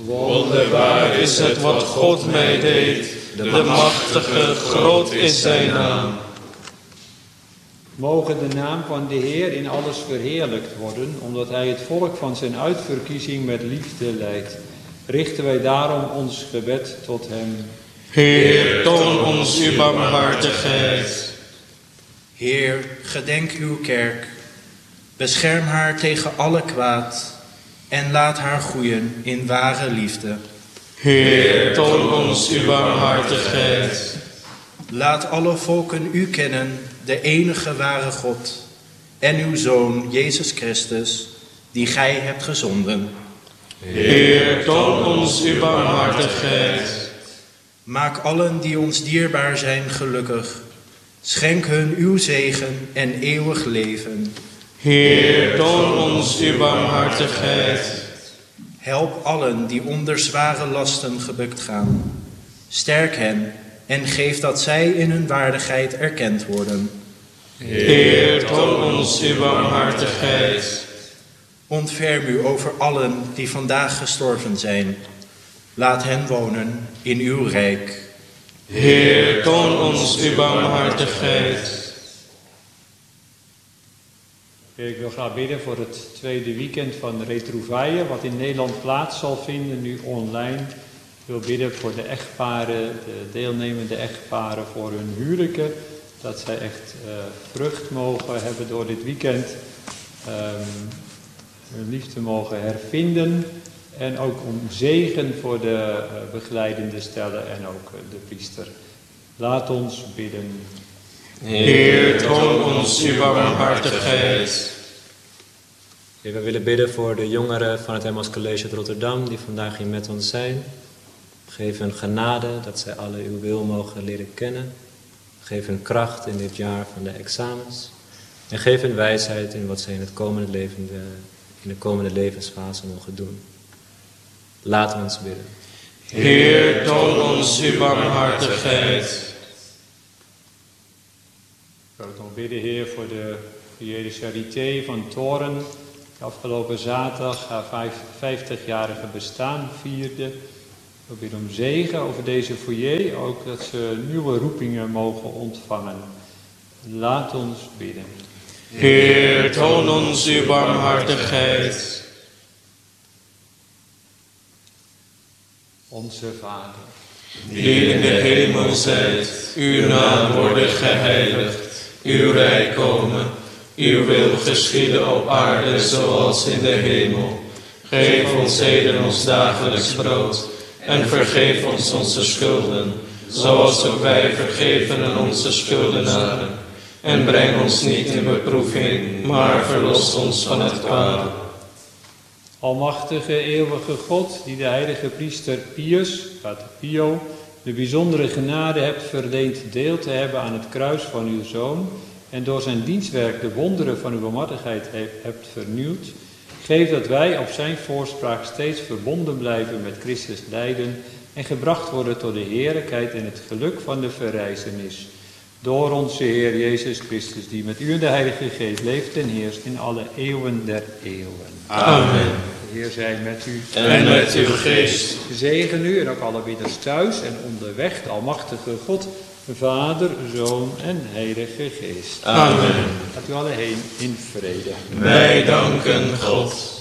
Wonderbaar is het wat God mij deed. De machtige, groot is zijn naam. Mogen de naam van de Heer in alles verheerlijkt worden, omdat hij het volk van zijn uitverkiezing met liefde leidt. Richten wij daarom ons gebed tot hem. Heer, toon ons uw barmhartigheid. Heer, gedenk uw kerk. Bescherm haar tegen alle kwaad en laat haar groeien in ware liefde. Heer, toon ons uw barmhartigheid. Laat alle volken u kennen, de enige ware God, en uw Zoon, Jezus Christus, die gij hebt gezonden. Heer, toon ons uw barmhartigheid. Maak allen die ons dierbaar zijn gelukkig. Schenk hun uw zegen en eeuwig leven. Heer, toon ons uw barmhartigheid. Help allen die onder zware lasten gebukt gaan. Sterk hen en geef dat zij in hun waardigheid erkend worden. Heer, toon ons uw barmhartigheid. Ontferm u over allen die vandaag gestorven zijn. Laat hen wonen in uw rijk. Heer, toon ons uw barmhartigheid. Ik wil graag bidden voor het tweede weekend van Retrouvaille, wat in Nederland plaats zal vinden, nu online. Ik wil bidden voor de echtparen, de deelnemende echtparen, voor hun huwelijken. Dat zij echt vrucht mogen hebben door dit weekend. Hun liefde mogen hervinden. En ook om zegen voor de begeleidende stellen en ook de priester. Laat ons bidden. Heer, toon ons uw barmhartigheid. We willen bidden voor de jongeren van het Emmaus College uit Rotterdam die vandaag hier met ons zijn. Geef hun genade dat zij alle uw wil mogen leren kennen. Geef hun kracht in dit jaar van de examens. En geef hun wijsheid in wat zij in de komende levensfase mogen doen. Laten we ons bidden. Heer, toon ons uw barmhartigheid. Ik wil ook nog bidden, Heer, voor de Filiële Charité van Toren. Die afgelopen zaterdag haar 50-jarige bestaan vierde. We bidden om zegen over deze foyer, ook dat ze nieuwe roepingen mogen ontvangen. Laat ons bidden. Heer, toon ons uw barmhartigheid. Onze Vader, die in de hemel zijt, uw naam worden geheiligd, uw rijk komen, uw wil geschieden op aarde zoals in de hemel. Geef ons heden ons dagelijks brood en vergeef ons onze schulden, zoals ook wij vergeven aan onze schuldenaren. En breng ons niet in beproeving, maar verlos ons van het kwade. Almachtige, eeuwige God, die de heilige priester Pius, pater Pio, de bijzondere genade hebt verleend deel te hebben aan het kruis van uw Zoon en door zijn dienstwerk de wonderen van uw barmhartigheid hebt vernieuwd, geef dat wij op zijn voorspraak steeds verbonden blijven met Christus lijden en gebracht worden tot de heerlijkheid en het geluk van de verrijzenis. Door onze Heer Jezus Christus, die met u en de Heilige Geest leeft en heerst in alle eeuwen der eeuwen. Amen. De Heer zij met u. En met uw geest. Zegen u en ook alle bidders thuis en onderweg de almachtige God, Vader, Zoon en Heilige Geest. Amen. Gaat u alle heen in vrede. Wij danken God.